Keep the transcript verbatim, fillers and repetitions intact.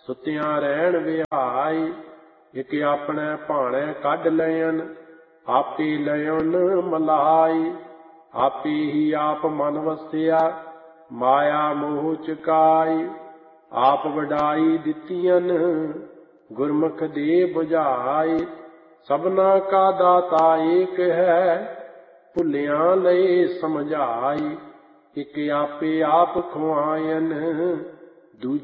ਸੁਤਿਆਂ ਰਹਿਣ ਵਿਹਾਈ। ਇਕ ਆਪਣੇ ਭਾਣੇ ਕੱਢ ਲयन, ਆਪੇ ਲयन ਮਲਾਈ। ਆਪੇ ਹੀ ਆਪ ਮਨ ਵਸਿਆ, ਮਾਇਆ ਮੋਹ ਚੁਕਾਈ। ਆਪ ਵਡਾਈ ਦਿੱਤੀਆਂ, ਗੁਰਮੁਖ ਦੇ ਬੁਝਾਈ। ਸਭਨਾ ਕਾ ਦਾਤਾ ਏਕ ਹੈ, ਭੁੱਲਿਆਂ ਲਏ ਸਮਝਾਈ। ਇਕ ਆਪੇ ਆਪ ਖੁਆਇਨ, ਦੂਜੇ